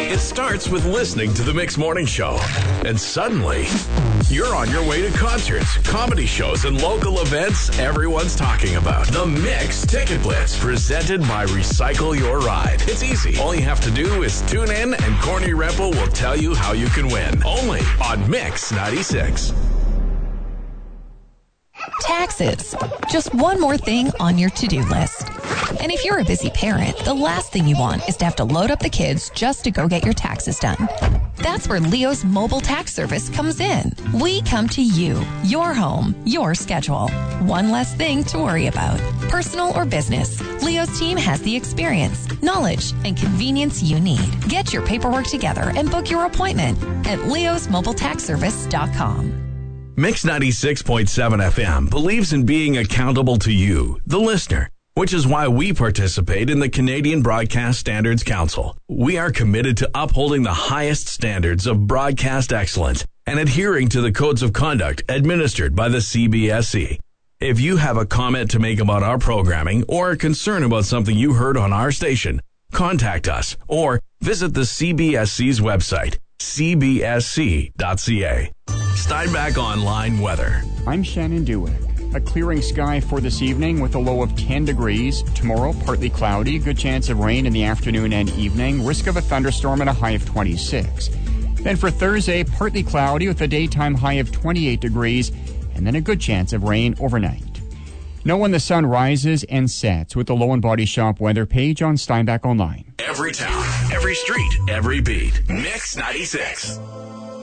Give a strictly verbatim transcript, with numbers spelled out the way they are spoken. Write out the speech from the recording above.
It starts with listening to the Mix Morning Show. And suddenly, you're on your way to concerts, comedy shows, and local events everyone's talking about. The Mix Ticket Blitz, presented by Recycle Your Ride. It's easy. All you have to do is tune in, and Corny Rempel will tell you how you can win. Only on Mix ninety-six. Taxes. Just one more thing on your to-do list. And if you're a busy parent, the last thing you want is to have to load up the kids just to go get your taxes done. That's where Leo's mobile tax service comes in. We come to you, your home, your schedule. One less thing to worry about. Personal or business, Leo's team has the experience, knowledge, and convenience you need. Get your paperwork together and book your appointment at leos mobile tax service dot com. Mix ninety-six point seven F M believes in being accountable to you, the listener, which is why we participate in the Canadian Broadcast Standards Council. We are committed to upholding the highest standards of broadcast excellence and adhering to the codes of conduct administered by the C B S C. If you have a comment to make about our programming or a concern about something you heard on our station, contact us or visit the C B S C's website, c b s c dot c a. Steinbach Online weather. I'm Shannon Dewick. A clearing sky for this evening with a low of ten degrees. Tomorrow, partly cloudy. Good chance of rain in the afternoon and evening. Risk of a thunderstorm and a high of twenty-six. Then for Thursday, partly cloudy with a daytime high of twenty-eight degrees. And then a good chance of rain overnight. Know when the sun rises and sets with the Low and Body Shop weather page on Steinbach Online. Every town, every street, every beat. Mix ninety-six.